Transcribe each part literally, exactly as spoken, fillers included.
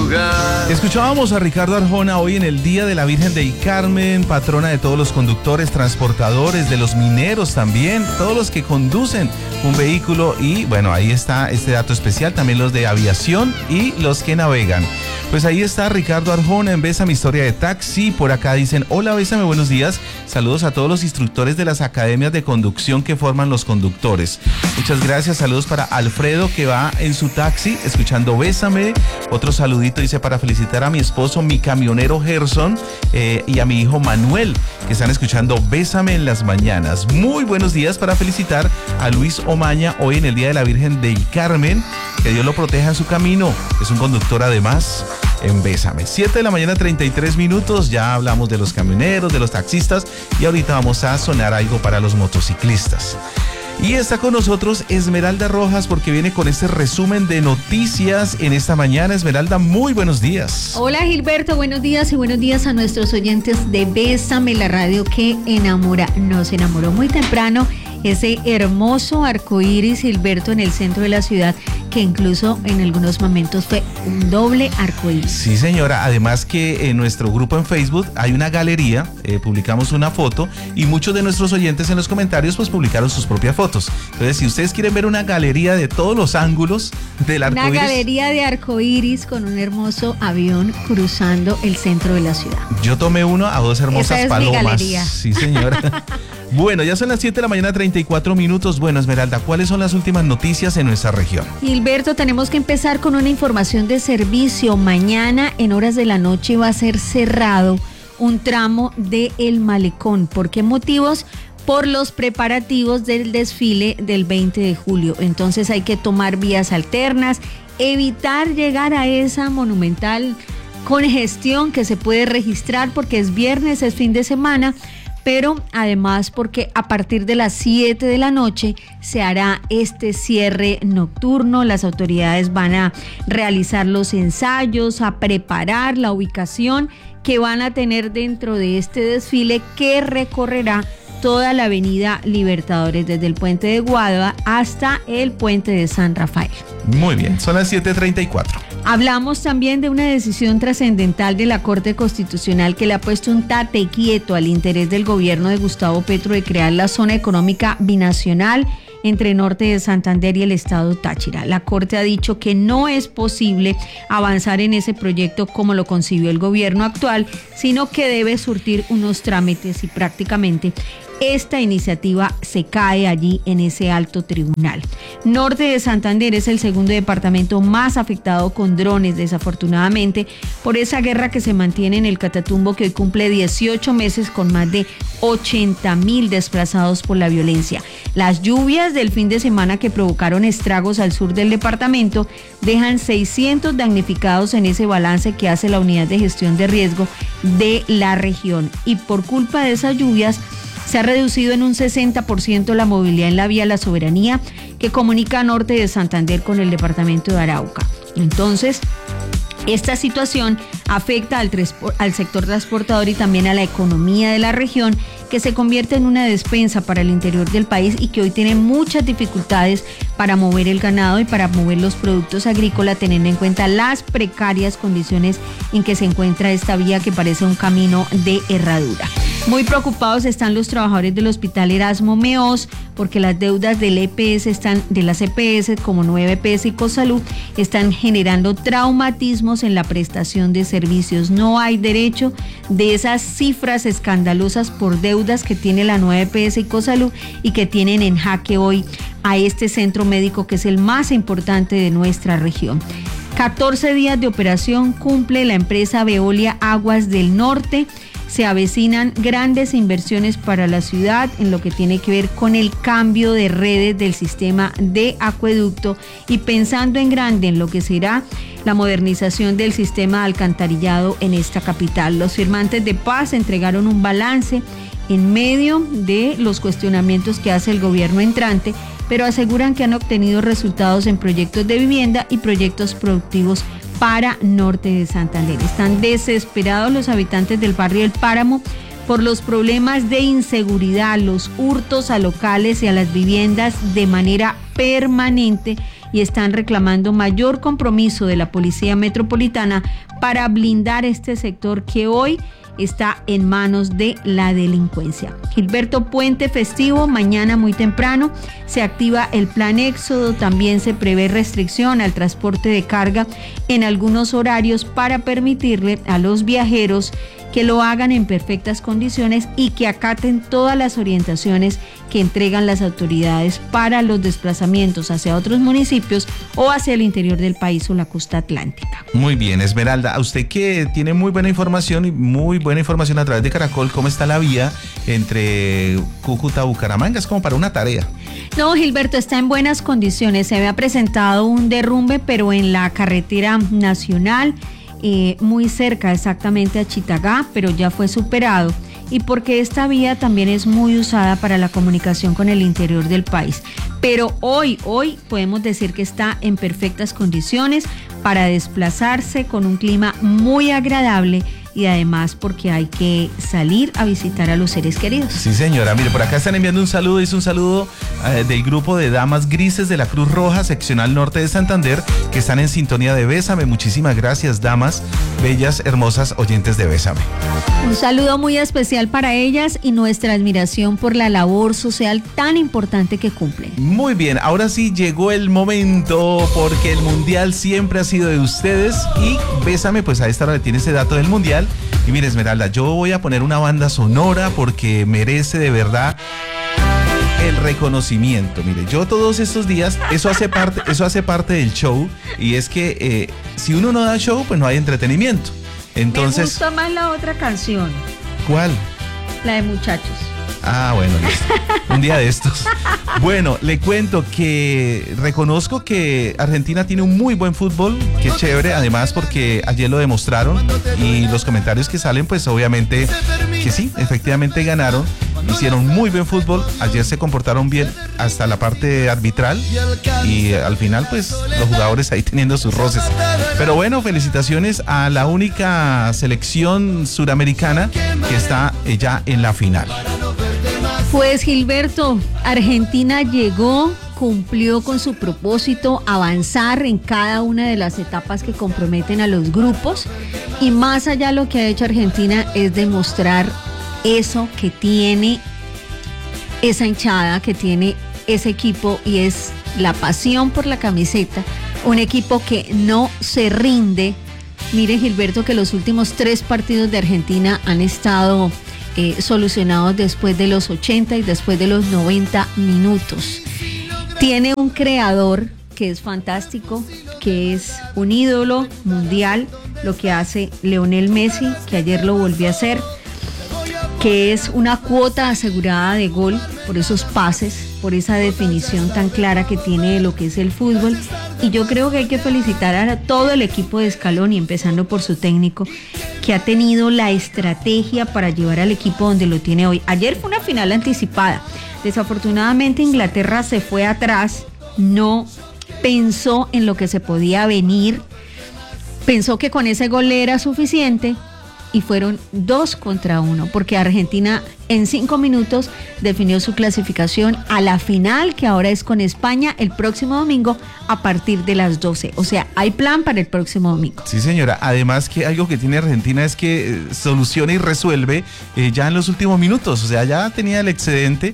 lugar. Escuchábamos a Ricardo Arjona hoy en el Día de la Virgen del Carmen, patrona de todos los conductores, transportadores, de los mineros también, todos los que conducen un vehículo. Y bueno, ahí está este dato especial, también los de aviación y los que navegan. Pues ahí está Ricardo Arjona en Bésame, historia de taxi. Por acá dicen: hola, Bésame, buenos días. Saludos a todos los instructores de las academias de conducción que forman los conductores. Muchas gracias. Saludos para Alfredo, que va en su taxi escuchando Bésame. Otro saludito dice para felicitar a mi esposo, mi camionero Gerson, eh, y a mi hijo Manuel, que están escuchando Bésame en las mañanas. Muy buenos días para felicitar a Luis Omaña hoy en el Día de la Virgen del Carmen. Que Dios lo proteja en su camino. Es un conductor además en Bésame. siete de la mañana, treinta y tres minutos. Ya hablamos de los camioneros, de los taxistas, y ahorita vamos a sonar algo para los motociclistas. Y está con nosotros Esmeralda Rojas, porque viene con este resumen de noticias en esta mañana. Esmeralda, muy buenos días. Hola, Gilberto, buenos días, y buenos días a nuestros oyentes de Bésame, la radio que enamora. Nos enamoró muy temprano ese hermoso arcoíris, Gilberto, en el centro de la ciudad, que incluso en algunos momentos fue un doble arcoíris. Sí, señora. Además que en nuestro grupo en Facebook hay una galería, eh, publicamos una foto, y muchos de nuestros oyentes en los comentarios pues publicaron sus propias fotos. Entonces, si ustedes quieren ver una galería de todos los ángulos del arcoíris, una galería de arcoíris con un hermoso avión cruzando el centro de la ciudad. Yo tomé uno a dos hermosas Esa es palomas. mi galería. Sí, señora. Bueno, ya son las siete de la mañana, treinta y cuatro minutos. Bueno, Esmeralda, ¿cuáles son las últimas noticias en nuestra región? Gilberto, tenemos que empezar con una información de servicio. Mañana, en horas de la noche, va a ser cerrado un tramo de El Malecón. ¿Por qué motivos? Por los preparativos del desfile del veinte de julio. Entonces hay que tomar vías alternas, evitar llegar a esa monumental congestión que se puede registrar porque es viernes, es fin de semana, pero además porque a partir de las siete de la noche se hará este cierre nocturno. Las autoridades van a realizar los ensayos, a preparar la ubicación que van a tener dentro de este desfile, que recorrerá toda la avenida Libertadores, desde el puente de Guadua hasta el puente de San Rafael. Muy bien, son las siete treinta y cuatro. Hablamos también de una decisión trascendental de la Corte Constitucional que le ha puesto un tate quieto al interés del gobierno de Gustavo Petro de crear la zona económica binacional entre Norte de Santander y el estado Táchira. La Corte ha dicho que no es posible avanzar en ese proyecto como lo concibió el gobierno actual, sino que debe surtir unos trámites, y prácticamente esta iniciativa se cae allí en ese alto tribunal. Norte de Santander es el segundo departamento más afectado con drones, desafortunadamente, por esa guerra que se mantiene en el Catatumbo, que hoy cumple dieciocho meses con más de ochenta mil desplazados por la violencia. Las lluvias del fin de semana que provocaron estragos al sur del departamento dejan seiscientos damnificados en ese balance que hace la unidad de gestión de riesgo de la región. Y por culpa de esas lluvias, se ha reducido en un sesenta por ciento la movilidad en la vía La Soberanía, que comunica Norte de Santander con el departamento de Arauca. Entonces, esta situación afecta al, al sector transportador y también a la economía de la región, que se convierte en una despensa para el interior del país y que hoy tiene muchas dificultades para mover el ganado y para mover los productos agrícolas, teniendo en cuenta las precarias condiciones en que se encuentra esta vía, que parece un camino de herradura. Muy preocupados están los trabajadores del Hospital Erasmo Meós, porque las deudas del E P S están, de las E P S como nueve P S y Cosalud, están generando traumatismos en la prestación de servicios. No hay derecho de esas cifras escandalosas por deudas que tiene la nueve P S y Cosalud y que tienen en jaque hoy a este centro médico, que es el más importante de nuestra región. catorce días de operación cumple la empresa Veolia Aguas del Norte. Se avecinan grandes inversiones para la ciudad en lo que tiene que ver con el cambio de redes del sistema de acueducto y pensando en grande en lo que será la modernización del sistema de alcantarillado en esta capital. Los firmantes de paz entregaron un balance en medio de los cuestionamientos que hace el gobierno entrante, pero aseguran que han obtenido resultados en proyectos de vivienda y proyectos productivos para Norte de Santander. Están desesperados los habitantes del barrio El Páramo por los problemas de inseguridad, los hurtos a locales y a las viviendas de manera permanente y están reclamando mayor compromiso de la Policía Metropolitana para blindar este sector que hoy está en manos de la delincuencia. Gilberto, puente festivo, mañana muy temprano se activa el plan Éxodo, también se prevé restricción al transporte de carga en algunos horarios para permitirle a los viajeros que lo hagan en perfectas condiciones y que acaten todas las orientaciones que entregan las autoridades para los desplazamientos hacia otros municipios o hacia el interior del país o la costa atlántica. Muy bien, Esmeralda, a usted que tiene muy buena información y muy buena información a través de Caracol, ¿cómo está la vía entre Cúcuta y Bucaramanga? Es como para una tarea. No, Gilberto, está en buenas condiciones. Se había presentado un derrumbe, pero en la carretera nacional, Eh, muy cerca exactamente a Chitagá, pero ya fue superado, y porque esta vía también es muy usada para la comunicación con el interior del país. Pero hoy, hoy podemos decir que está en perfectas condiciones para desplazarse con un clima muy agradable y además porque hay que salir a visitar a los seres queridos. Sí, señora. Mire, por acá están enviando un saludo, es un saludo eh, del grupo de Damas Grises de la Cruz Roja, seccional norte de Santander, que están en sintonía de Bésame. Muchísimas gracias, damas, bellas, hermosas oyentes de Bésame. Un saludo muy especial para ellas y nuestra admiración por la labor social tan importante que cumplen. Muy bien, ahora sí llegó el momento, porque el mundial siempre ha sido de ustedes y Bésame, pues a esta hora le tiene ese dato del mundial. Y mire, Esmeralda, yo voy a poner una banda sonora porque merece de verdad el reconocimiento. Mire, yo todos estos días, eso hace parte, eso hace parte del show, y es que eh, si uno no da show, pues no hay entretenimiento. Entonces, me gusta más la otra canción. ¿Cuál? La de Muchachos. Ah, bueno, listo. Un día de estos. Bueno, le cuento que reconozco que Argentina tiene un muy buen fútbol, que chévere, además porque ayer lo demostraron y los comentarios que salen, pues obviamente que sí, efectivamente ganaron, hicieron muy buen fútbol, ayer se comportaron bien hasta la parte arbitral y al final pues los jugadores ahí teniendo sus roces. Pero bueno, felicitaciones a la única selección suramericana que está ya en la final. Pues Gilberto, Argentina llegó, cumplió con su propósito, avanzar en cada una de las etapas que comprometen a los grupos, y más allá lo que ha hecho Argentina es demostrar eso que tiene esa hinchada, que tiene ese equipo, y es la pasión por la camiseta, un equipo que no se rinde. Mire, Gilberto, que los últimos tres partidos de Argentina han estado Eh, solucionados después de los ochenta y después de los noventa minutos. Tiene un creador que es fantástico, que es un ídolo mundial, lo que hace Lionel Messi, que ayer lo volvió a hacer, que es una cuota asegurada de gol por esos pases, por esa definición tan clara que tiene de lo que es el fútbol. Y yo creo que hay que felicitar a todo el equipo de Scaloni, empezando por su técnico, que ha tenido la estrategia para llevar al equipo donde lo tiene hoy. Ayer fue una final anticipada. Desafortunadamente Inglaterra se fue atrás, no pensó en lo que se podía venir, pensó que con ese gol era suficiente, y fueron dos contra uno, porque Argentina en cinco minutos definió su clasificación a la final, que ahora es con España el próximo domingo a partir de las doce. O sea, hay plan para el próximo domingo. Sí, señora. Además que algo que tiene Argentina es que eh, soluciona y resuelve eh, ya en los últimos minutos. O sea, ya tenía el excedente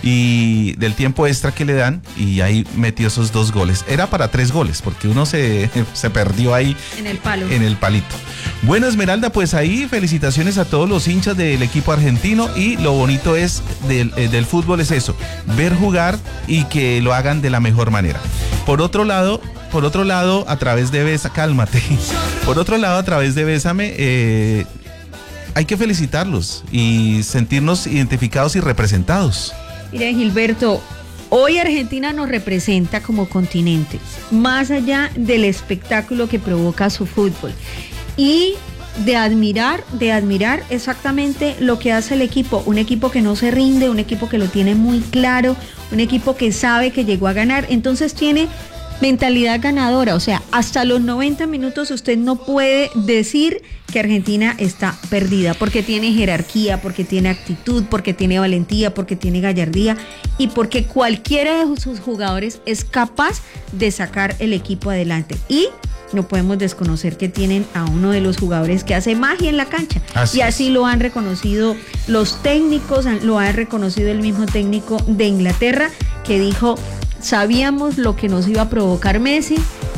y del tiempo extra que le dan, y ahí metió esos dos goles. Era para tres goles, porque uno se, se perdió ahí en el palo, en el palito. Bueno, Esmeralda, pues ahí felicitaciones a todos los hinchas del equipo argentino, y lo bonito es del, eh, del fútbol es eso, ver jugar y que lo hagan de la mejor manera. Por otro lado, por otro lado, a través de Besa, cálmate. Por otro lado, a través de Bésame, eh, hay que felicitarlos y sentirnos identificados y representados. Mire, Gilberto, hoy Argentina nos representa como continente, más allá del espectáculo que provoca su fútbol, y de admirar, de admirar exactamente lo que hace el equipo, un equipo que no se rinde, un equipo que lo tiene muy claro, un equipo que sabe que llegó a ganar. Entonces tiene mentalidad ganadora, o sea, hasta los noventa minutos usted no puede decir que Argentina está perdida, porque tiene jerarquía, porque tiene actitud, porque tiene valentía, porque tiene gallardía y porque cualquiera de sus jugadores es capaz de sacar el equipo adelante. Y no podemos desconocer que tienen a uno de los jugadores que hace magia en la cancha. Así y así es. Lo han reconocido los técnicos, lo ha reconocido el mismo técnico de Inglaterra, que dijo: sabíamos lo que nos iba a provocar Messi,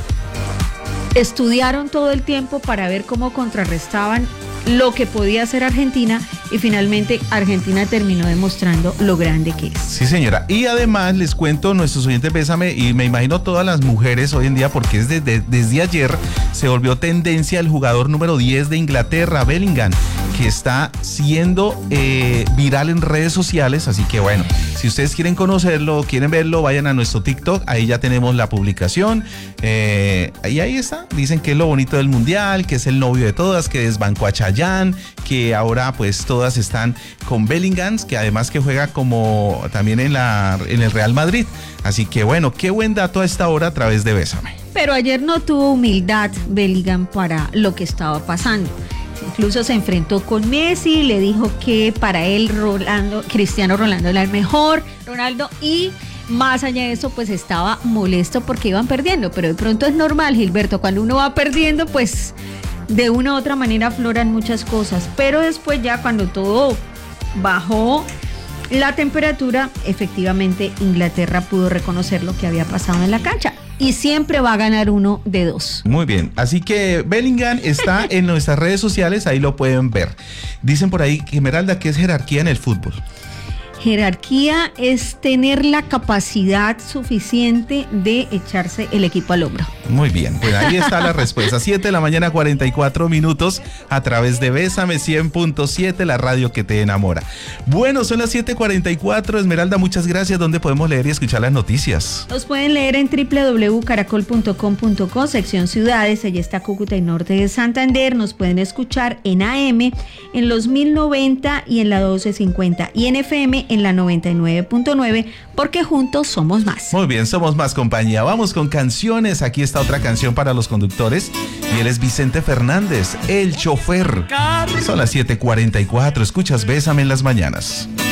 estudiaron todo el tiempo para ver cómo contrarrestaban lo que podía hacer Argentina y finalmente Argentina terminó demostrando lo grande que es. Sí, señora. Y además les cuento, nuestros oyentes, bésame, y me imagino todas las mujeres hoy en día, porque es desde, desde ayer se volvió tendencia el jugador número diez de Inglaterra, Bellingham, que está siendo eh, viral en redes sociales. Así que bueno, si ustedes quieren conocerlo, quieren verlo, vayan a nuestro TikTok, ahí ya tenemos la publicación. Eh, y ahí está, dicen que es lo bonito del mundial, que es el novio de todas, que desbancó a Chayanne, que ahora pues todas están con Bellingham, que además que juega como también en, la, en el Real Madrid. Así que bueno, qué buen dato a esta hora a través de Bésame. Pero ayer no tuvo humildad Bellingham para lo que estaba pasando. Incluso se enfrentó con Messi, le dijo que para él Rolando, Cristiano Ronaldo era el mejor, Ronaldo, y más allá de eso pues estaba molesto porque iban perdiendo, pero de pronto es normal, Gilberto, cuando uno va perdiendo pues de una u otra manera afloran muchas cosas, pero después ya cuando todo bajó la temperatura, efectivamente Inglaterra pudo reconocer lo que había pasado en la cancha. Y siempre va a ganar uno de dos. Muy bien, así que Bellingham está en nuestras redes sociales, ahí lo pueden ver. Dicen por ahí, Esmeralda, ¿qué es jerarquía en el fútbol? Jerarquía es tener la capacidad suficiente de echarse el equipo al hombro. Muy bien, pues ahí está la respuesta. siete de la mañana, cuarenta y cuatro minutos, a través de Bésame cien punto siete, la radio que te enamora. Bueno, son las siete cuarenta y cuatro. Esmeralda, muchas gracias. ¿Dónde podemos leer y escuchar las noticias? Los pueden leer en doble u doble u doble u punto caracol punto com punto co, sección ciudades. Allí está Cúcuta y Norte de Santander. Nos pueden escuchar en A M, en los mil noventa y en la doce cincuenta, y en F M en la noventa y nueve punto nueve, porque juntos somos más. Muy bien, somos más compañía. Vamos con canciones. Aquí está otra canción para los conductores y él es Vicente Fernández, El Chofer. Son las siete cuarenta y cuatro. Escuchas Bésame en las mañanas.